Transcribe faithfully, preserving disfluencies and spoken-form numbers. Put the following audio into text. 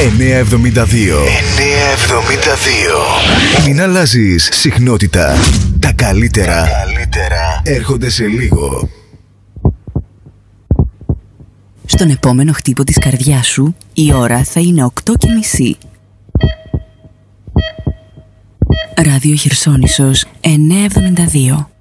εννιακόσια εβδομήντα δύο. εννιακόσια εβδομήντα δύο. Μην αλλάζεις συχνότητα. Τα καλύτερα, Τα καλύτερα έρχονται σε λίγο. Στον επόμενο χτύπο της καρδιάς σου η ώρα θα είναι οκτώ και μισή. Ράδιο Χερσόνησος εννιακόσια εβδομήντα δύο.